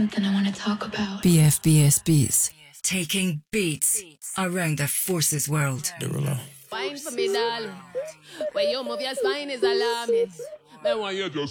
something I want to talk about. BFBS Beats. Taking beats around the forces world. Fine for me, darling. When you move your spine is alarming. Then why you just